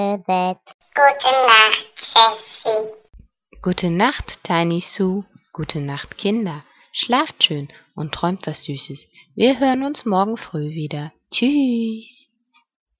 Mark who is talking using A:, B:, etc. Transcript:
A: Bett.
B: Gute Nacht, Jessie.
C: Gute Nacht, Tiny Sue. Gute Nacht, Kinder. Schlaft schön und träumt was Süßes. Wir hören uns morgen früh wieder. Tschüss.